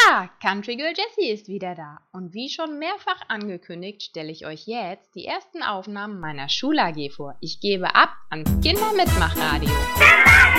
Ja, Country Girl Jessie ist wieder da. Und wie schon mehrfach angekündigt, stelle ich euch jetzt die ersten Aufnahmen meiner Schul-AG vor. Ich gebe ab ans Kindermitmachradio.